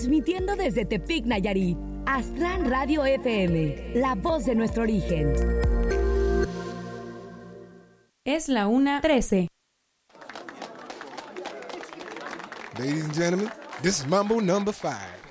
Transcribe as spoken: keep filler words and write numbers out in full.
Transmitiendo desde Tepic, Nayarit, Aztlán Radio F M, la voz de nuestro origen. Es la una trece. Ladies and gentlemen, this is Mambo number five.